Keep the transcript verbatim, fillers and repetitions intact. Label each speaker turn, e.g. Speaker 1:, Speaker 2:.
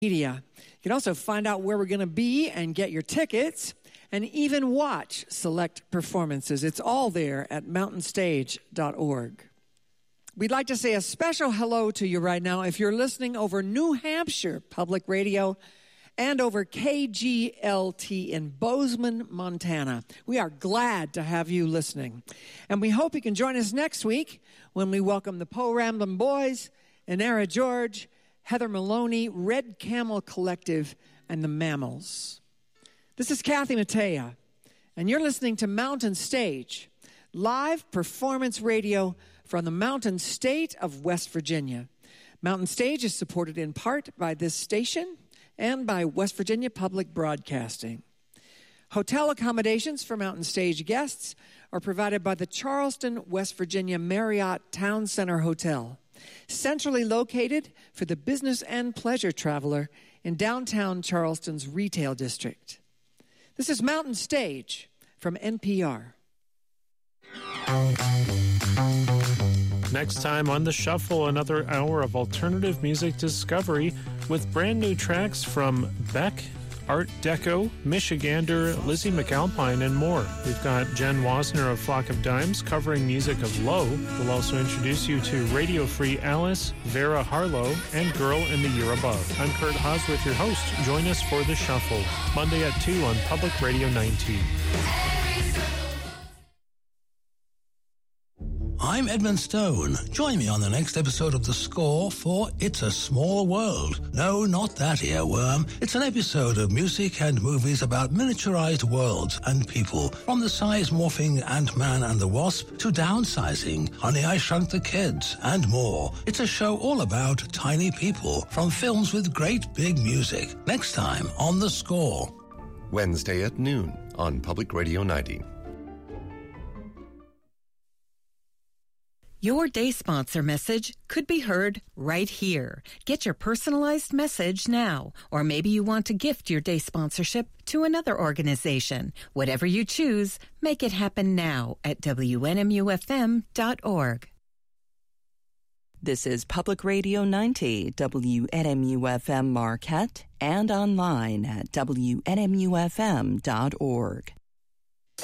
Speaker 1: Media. You can also find out where we're going to be and get your tickets and even watch select performances. It's all there at mountain stage dot org. We'd like to say a special hello to you right now if you're listening over New Hampshire Public Radio and over K G L T in Bozeman, Montana. We are glad to have you listening. And we hope you can join us next week when we welcome the Poe Ramblin' Boys, Inara George, Heather Maloney, Red Camel Collective, and the Mammals. This is Kathy Mattea, and you're listening to Mountain Stage, live performance radio from the Mountain State of West Virginia. Mountain Stage is supported in part by this station and by West Virginia Public Broadcasting. Hotel accommodations for Mountain Stage guests are provided by the Charleston, West Virginia Marriott Town Center Hotel, centrally located for the business and pleasure traveler in downtown Charleston's retail district. This is Mountain Stage from N P R.
Speaker 2: Next time on The Shuffle, another hour of alternative music discovery with brand new tracks from Beck, Art Deco, Michigander, Lizzie McAlpine, and more. We've got Jen Wasner of Flock of Dimes covering music of Low. We'll also introduce you to Radio Free Alice, Vera Harlow, and Girl in the Year Above. I'm Kurt Hosworth, your host. Join us for The Shuffle, Monday at two on Public Radio nineteen.
Speaker 3: I'm Edmund Stone. Join me on the next episode of The Score for It's a Small World. No, not that earworm. It's an episode of music and movies about miniaturized worlds and people, from the size-morphing Ant-Man and the Wasp to downsizing, Honey, I Shrunk the Kids, and more. It's a show all about tiny people from films with great big music. Next time on The Score.
Speaker 4: Wednesday at noon on Public Radio ninety.
Speaker 5: Your day sponsor message could be heard right here. Get your personalized message now. Or maybe you want to gift your day sponsorship to another organization. Whatever you choose, make it happen now at W N M U F M dot org.
Speaker 6: This is Public Radio ninety, W N M U F M Marquette, and online at W N M U F M dot org.